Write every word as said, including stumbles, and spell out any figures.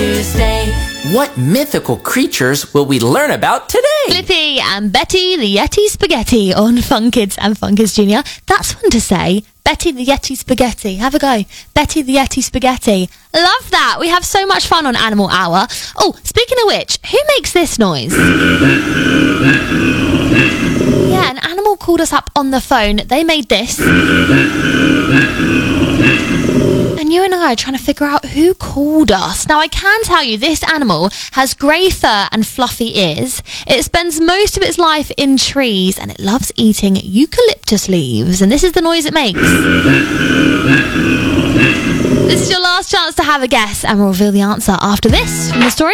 to stay. What mythical creatures will we learn about today? Flippy and Betty the Yeti Spaghetti on Fun Kids and Fun Kids Junior. That's fun to say. Betty the Yeti Spaghetti. Have a go. Betty the Yeti Spaghetti. Love that. We have so much fun on Animal Hour. Oh, speaking of which, who makes this noise? Yeah, an animal called us up on the phone. They made this. And you and I are trying to figure out who called us. Now, I can tell you this animal has grey fur and fluffy ears. It spends most of its life in trees and it loves eating eucalyptus leaves. And this is the noise it makes. This is your last chance to have a guess and we'll reveal the answer after this from the story.